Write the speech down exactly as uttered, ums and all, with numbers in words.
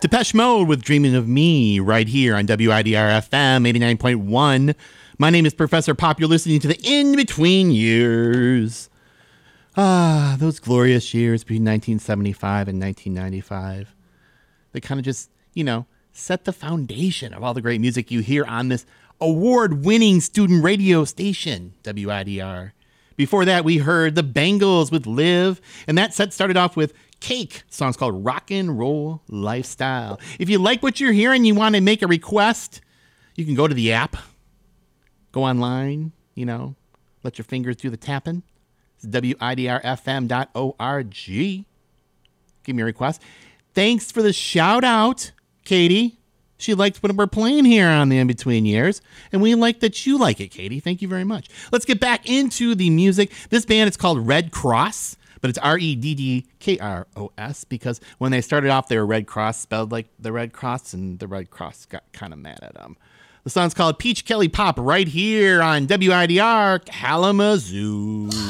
Depeche Mode with Dreaming of Me right here on W I D R F M eighty-nine point one. My name is Professor Pop. You're listening to the In-Between Years. Ah, those glorious years between nineteen seventy-five and nineteen ninety-five. They kind of just, you know, set the foundation of all the great music you hear on this award-winning student radio station, W I D R. Before that, we heard the Bangles with Live, and that set started off with Cake. The song's called Rockin' Roll Lifestyle. If you like what you're hearing, you want to make a request, you can go to the app, go online, you know, let your fingers do the tapping. It's W I D R F M dot org. Give me a request. Thanks for the shout out, Katie. She liked what we're playing here on the In-Between Years, and we like that you like it, Katie. Thank you very much. Let's get back into the music. This band, it's called Red Cross, but it's R E D D K R O S because when they started off, they were Red Cross, spelled like the Red Cross, and the Red Cross got kind of mad at them. The song's called Peach Kelly Pop right here on W I D R Kalamazoo.